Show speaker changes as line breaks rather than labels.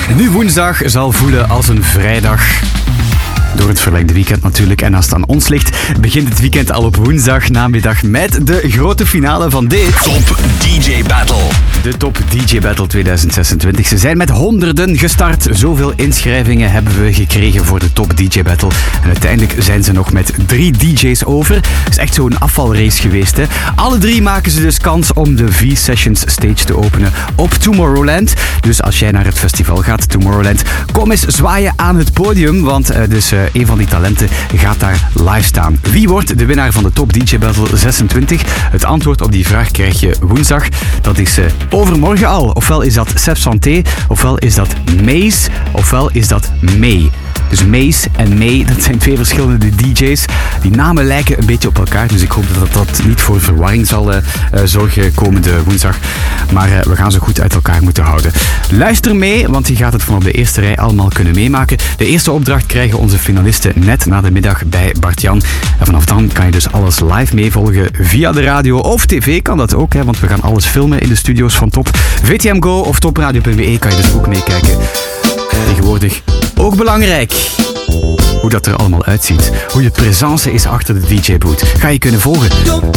Nu woensdag zal voelen als een vrijdag. Door het verlengde weekend natuurlijk. En als het aan ons ligt, begint het weekend al op woensdag namiddag met de grote finale van dit...
Top DJ Battle.
De Top DJ Battle 2026. Ze zijn met honderden gestart. Zoveel inschrijvingen hebben we gekregen voor de Top DJ Battle. En uiteindelijk zijn ze nog met 3 DJ's over. Het is echt zo'n afvalrace geweest, hè. Alle 3 maken ze dus kans om de V-Sessions stage te openen op Tomorrowland. Dus als jij naar het festival gaat, Tomorrowland, kom eens zwaaien aan het podium, want een van die talenten gaat daar live staan. Wie wordt de winnaar van de Top DJ Battle 26? Het antwoord op die vraag krijg je woensdag. Dat is overmorgen al. Ofwel is dat Seb Santé, ofwel is dat Maze, ofwel is dat May. Dus Maze en May, dat zijn 2 verschillende DJ's. Die namen lijken een beetje op elkaar, dus ik hoop dat dat niet voor verwarring zal zorgen komende woensdag. Maar we gaan ze goed uit elkaar moeten houden. Luister mee, want je gaat het vanaf de eerste rij allemaal kunnen meemaken. De eerste opdracht krijgen onze finalisten net na de middag bij Bart-Jan. En vanaf dan kan je dus alles live meevolgen via de radio of tv kan dat ook, hè, want we gaan alles filmen in de studio's van Top. VTM Go of topradio.be kan je dus ook meekijken. Tegenwoordig ook belangrijk hoe dat er allemaal uitziet. Hoe je presence is achter de DJ-boot. Ga je kunnen volgen.